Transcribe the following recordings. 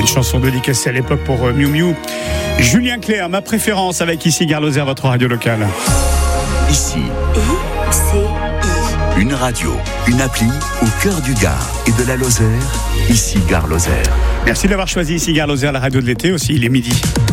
chanson dédicacée à l'époque pour Miu Miu. Julien Clerc, ma préférence avec ici Gare Lozère, votre radio locale. Ici, une radio, une appli au cœur du Gard et de la Lozère. Ici Gare Lozère. Merci d'avoir choisi ici Gare Lozère, la radio de l'été aussi, il est midi.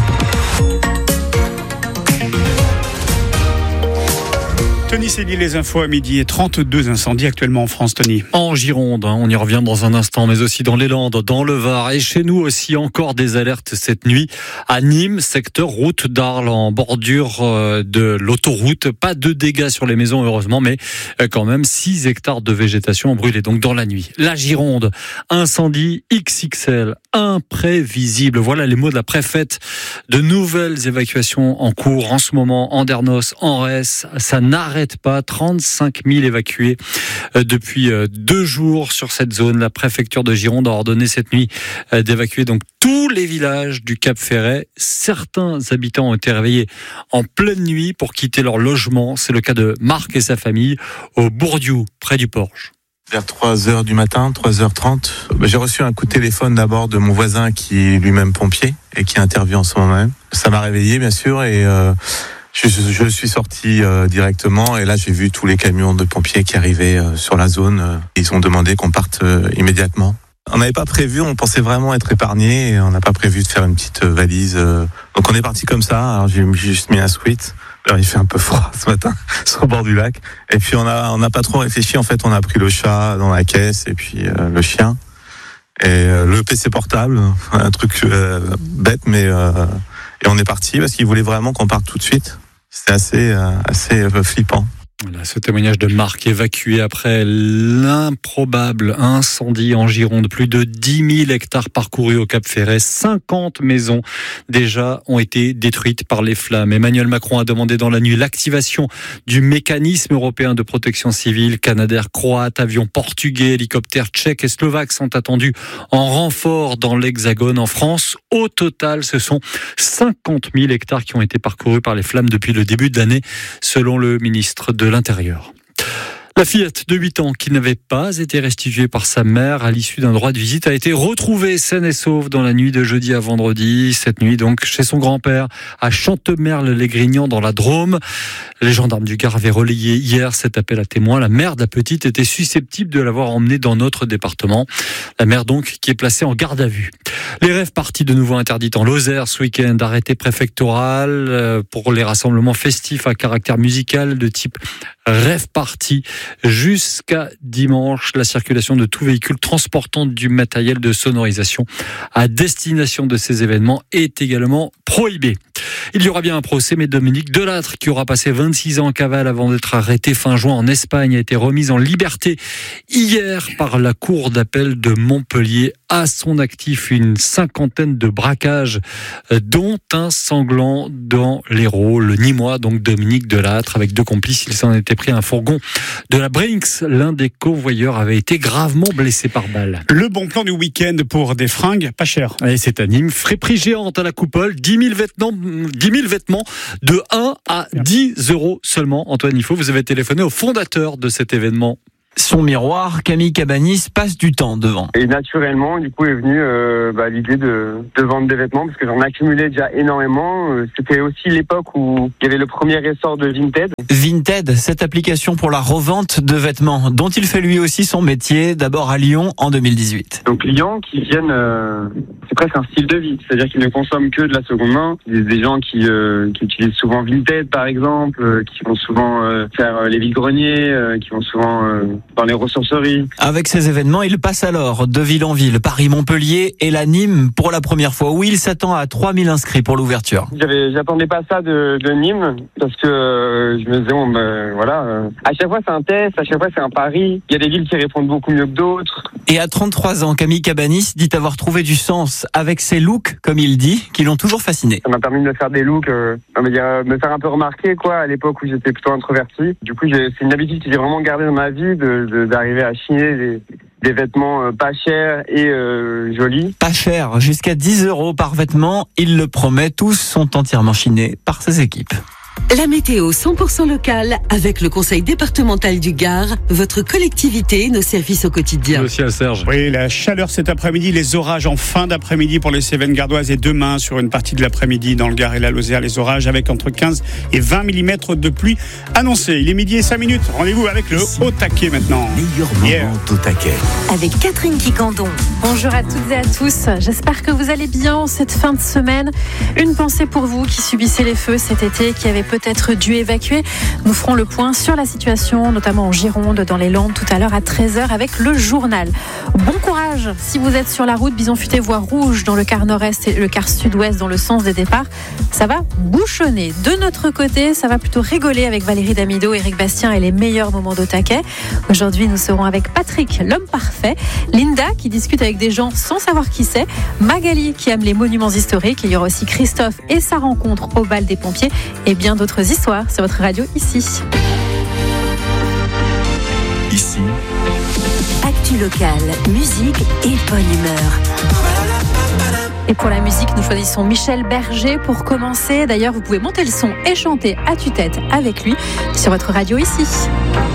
Tony Séville, les infos à midi et 32 incendies actuellement en France, Tony. En Gironde, on y revient dans un instant, mais aussi dans les Landes, dans le Var et chez nous aussi encore des alertes cette nuit à Nîmes, secteur route d'Arles en bordure de l'autoroute. Pas de dégâts sur les maisons heureusement, mais quand même 6 hectares de végétation ont brûlé donc dans la nuit. La Gironde, incendie XXL, imprévisible. Voilà les mots de la préfète. De nouvelles évacuations en cours en ce moment, Andernos, Anrès, ça n'arrête pas, 35 000 évacués depuis 2 jours sur cette zone. La préfecture de Gironde a ordonné cette nuit d'évacuer donc tous les villages du Cap Ferret. Certains habitants ont été réveillés en pleine nuit pour quitter leur logement. C'est le cas de Marc et sa famille au Bourdiou, près du Porge. Vers 3h du matin, 3h30, j'ai reçu un coup de téléphone d'abord de mon voisin qui est lui-même pompier et qui intervient en ce moment même. Ça m'a réveillé bien sûr et je suis sorti directement et là j'ai vu tous les camions de pompiers qui arrivaient sur la zone. Ils ont demandé qu'on parte immédiatement. On n'avait pas prévu, on pensait vraiment être épargnés et on n'a pas prévu de faire une petite valise. Donc on est parti comme ça, alors j'ai juste mis un sweat. Alors, il fait un peu froid ce matin sur le bord du lac. Et puis on n'a pas trop réfléchi, en fait on a pris le chat dans la caisse et puis le chien. Et le PC portable, un truc bête mais... Et on est parti parce qu'il voulait vraiment qu'on parte tout de suite. C'était assez flippant. Voilà, ce témoignage de Marc évacué après l'improbable incendie en Gironde. Plus de 10 000 hectares parcourus au Cap Ferret. 50 maisons déjà ont été détruites par les flammes. Emmanuel Macron a demandé dans la nuit l'activation du mécanisme européen de protection civile. Canadair, croate, avions portugais, hélicoptères tchèques et slovaques sont attendus en renfort dans l'Hexagone. En France, au total, ce sont 50 000 hectares qui ont été parcourus par les flammes depuis le début de l'année, selon le ministre de l'Intérieur. La fillette de 8 ans qui n'avait pas été restituée par sa mère à l'issue d'un droit de visite a été retrouvée saine et sauve dans la nuit de jeudi à vendredi. Cette nuit donc chez son grand-père à Chantemerle-les-Grignans dans la Drôme. Les gendarmes du Gard avaient relayé hier cet appel à témoins. La mère de la petite était susceptible de l'avoir emmenée dans notre département. La mère donc qui est placée en garde à vue. Les rêves parties de nouveau interdites en Lozère ce week-end. Arrêté préfectoral pour les rassemblements festifs à caractère musical de type rêve party. Jusqu'à dimanche, la circulation de tout véhicule transportant du matériel de sonorisation à destination de ces événements est également prohibée. Il y aura bien un procès, mais Dominique Delattre, qui aura passé 26 ans en cavale avant d'être arrêté fin juin en Espagne, a été remise en liberté hier par la cour d'appel de Montpellier. À son actif, une cinquantaine de braquages, dont un sanglant dans l'Hérault. Le Nîmois, donc Dominique Delattre, avec 2 complices, il s'en était pris un fourgon de la Brinks. L'un des convoyeurs avait été gravement blessé par balle. Le bon plan du week-end pour des fringues pas chères. Et c'est à Nîmes, friperie géante à la Coupole, 10 000 vêtements de 1 à 10 euros seulement. Antoine Ifo, vous avez téléphoné au fondateur de cet événement. Son miroir, Camille Cabanis, passe du temps devant. Et naturellement, du coup, est venue l'idée de vendre des vêtements parce que j'en accumulais déjà énormément. C'était aussi l'époque où il y avait le premier essor de Vinted. Vinted, cette application pour la revente de vêtements, dont il fait lui aussi son métier, d'abord à Lyon en 2018. Donc clients qui viennent, c'est presque un style de vie, c'est-à-dire qu'ils ne consomment que de la seconde main. Des gens qui utilisent souvent Vinted par exemple, qui vont souvent faire les vides-greniers, qui vont souvent dans les ressourceries. Avec ces événements, il passe alors de ville en ville, Paris-Montpellier et la Nîmes pour la première fois. Oui, il s'attend à 3000 inscrits pour l'ouverture. J'attendais pas ça de Nîmes parce que je me disais à chaque fois c'est un test, à chaque fois c'est un pari. Il y a des villes qui répondent beaucoup mieux que d'autres. Et à 33 ans, Camille Cabanis dit avoir trouvé du sens avec ses looks, comme il dit, qui l'ont toujours fasciné. Ça m'a permis de me faire des looks, me faire un peu remarquer à l'époque où j'étais plutôt introverti. Du coup, c'est une habitude que j'ai vraiment gardée dans ma vie d'arriver à chiner des vêtements pas chers et jolis. Pas cher, jusqu'à 10 euros par vêtement. Il le promet, tous sont entièrement chinés par ses équipes. La météo 100% locale avec le Conseil départemental du Gard, votre collectivité, nos services au quotidien. Aussi à Serge. Oui, la chaleur cet après-midi, les orages en fin d'après-midi pour les Cévennes gardoises et demain sur une partie de l'après-midi dans le Gard et la Lozère, les orages avec entre 15 et 20 mm de pluie annoncés. Il est midi et 5 minutes. Rendez-vous avec le Au Taquet maintenant. Meilleur moment au taquet. Avec Catherine Quicandon. Bonjour à toutes et à tous. J'espère que vous allez bien cette fin de semaine. Une pensée pour vous qui subissez les feux cet été, qui avez peut-être dû évacuer. Nous ferons le point sur la situation, notamment en Gironde, dans les Landes, tout à l'heure à 13h avec le journal. Bon courage si vous êtes sur la route. Bison Futé voie rouge dans le quart nord-est et le quart sud-ouest dans le sens des départs. Ça va bouchonner. De notre côté, ça va plutôt rigoler avec Valérie Damido, Éric Bastien et les meilleurs moments d'Au Taquet. Aujourd'hui, nous serons avec Patrick, l'homme parfait, Linda qui discute avec des gens sans savoir qui c'est, Magali qui aime les monuments historiques. Il y aura aussi Christophe et sa rencontre au bal des pompiers et bien d'autres histoires sur votre radio ici. Ici, Actu locale, musique et bonne humeur. Et pour la musique, nous choisissons Michel Berger pour commencer. D'ailleurs, vous pouvez monter le son et chanter à tue-tête avec lui sur votre radio ici.